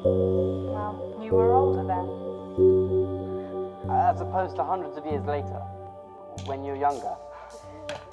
Well, you were older then. As opposed to hundreds of years later, when you're younger.